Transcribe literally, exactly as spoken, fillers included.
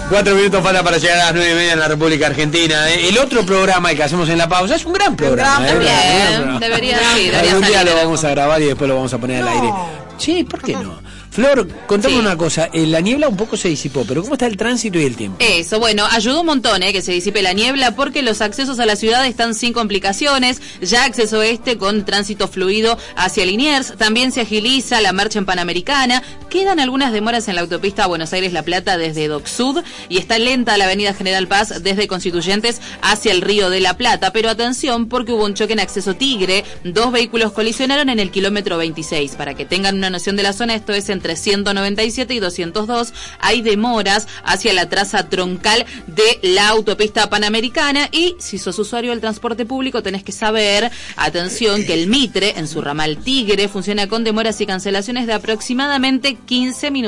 Cuatro minutos falta para llegar a las nueve y media en la República Argentina. ¿eh? El otro programa que hacemos en la pausa es un gran programa. Gran, ¿eh? bien, Gran debería, sí, debería Algún día salir. lo vamos a grabar y después lo vamos a poner no. al aire. Sí, ¿por qué no? Flor, contame Sí. una cosa, eh, la niebla un poco se disipó, pero ¿cómo está el tránsito y el tiempo? Eso, bueno, ayudó un montón eh, que se disipe la niebla porque los accesos a la ciudad están sin complicaciones, ya acceso este con tránsito fluido hacia Liniers, también se agiliza la marcha en Panamericana, quedan algunas demoras en la autopista Buenos Aires-La Plata desde Dock Sud y está lenta la avenida General Paz desde Constituyentes hacia el Río de la Plata, pero atención porque hubo un choque en acceso Tigre, dos vehículos colisionaron en el kilómetro veintiséis, para que tengan una noción de la zona, esto es entre ciento noventa y siete y doscientos dos, hay demoras hacia la traza troncal de la autopista Panamericana y si sos usuario del transporte público tenés que saber, atención, que el Mitre en su ramal Tigre funciona con demoras y cancelaciones de aproximadamente quince minutos.